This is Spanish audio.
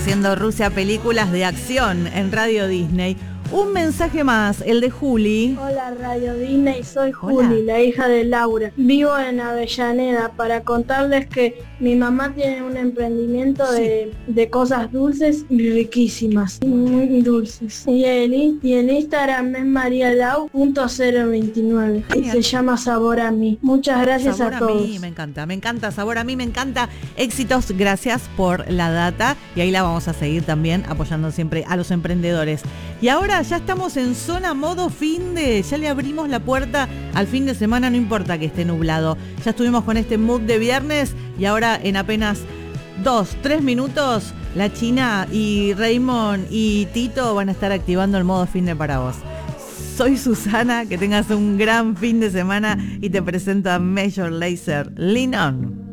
haciendo Rusia películas de acción en Radio Disney. Un mensaje más, el de Juli. Hola Radio Disney, soy Juli, Hola. la hija de Laura. Vivo en Avellaneda para contarles que mi mamá tiene un emprendimiento de cosas dulces y riquísimas, muy dulces. Y el Instagram es marialau.029 y se llama Sabor a mí. Muchas gracias Sabor a todos. Mí, me encanta, Sabor a mí, me encanta. Éxitos, gracias por la data y ahí la vamos a seguir también apoyando siempre a los emprendedores. Y ahora ya estamos en zona modo finde, ya le abrimos la puerta al fin de semana, no importa que esté nublado. Ya estuvimos con este mood de viernes y ahora en apenas 2-3 minutos la China y Raymond y Tito van a estar activando el modo finde para vos. Soy Susana, que tengas un gran fin de semana y te presento a Major Lazer, Lean On.